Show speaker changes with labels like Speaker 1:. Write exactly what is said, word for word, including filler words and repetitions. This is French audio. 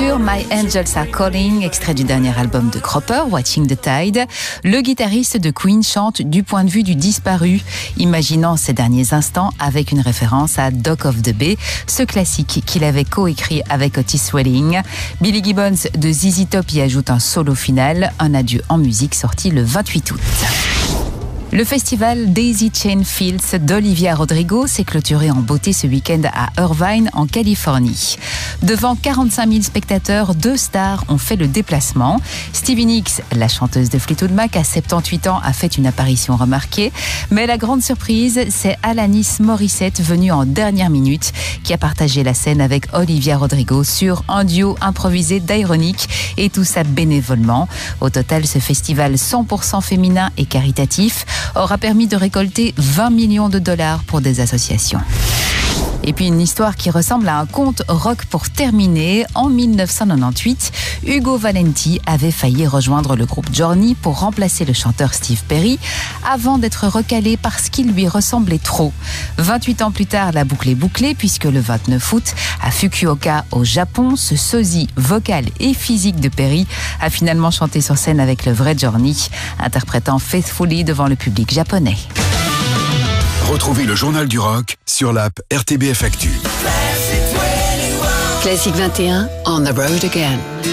Speaker 1: Sur My Angels Are Calling, extrait du dernier album de Cropper, Watching the Tide, le guitariste de Queen chante du point de vue du disparu, imaginant ses derniers instants avec une référence à Dock of the Bay, ce classique qu'il avait coécrit avec Otis Redding. Billy Gibbons de Z Z Top y ajoute un solo final, un adieu en musique sorti le vingt-huit août. Le festival Daisy Chain Fields d'Olivia Rodrigo s'est clôturé en beauté ce week-end à Irvine, en Californie. Devant quarante-cinq mille spectateurs, deux stars ont fait le déplacement. Stevie Nicks, la chanteuse de Fleetwood Mac, à soixante-dix-huit ans, a fait une apparition remarquée. Mais la grande surprise, c'est Alanis Morissette, venue en dernière minute, qui a partagé la scène avec Olivia Rodrigo sur un duo improvisé d'Ironic, et tout ça bénévolement. Au total, ce festival cent pour cent féminin et caritatif aura permis de récolter vingt millions de dollars pour des associations. Et puis une histoire qui ressemble à un conte rock pour terminer. En mille neuf cent quatre-vingt-dix-huit, Ugo Valenti avait failli rejoindre le groupe Journey pour remplacer le chanteur Steve Perry avant d'être recalé parce qu'il lui ressemblait trop. vingt-huit ans plus tard, la boucle est bouclée puisque le vingt-neuf août, à Fukuoka, au Japon, ce sosie vocal et physique de Perry a finalement chanté sur scène avec le vrai Journey, interprétant Faithfully devant le public japonais.
Speaker 2: Retrouvez le journal du rock sur l'app R T B F Actu.
Speaker 3: Classique vingt et un, on the road again.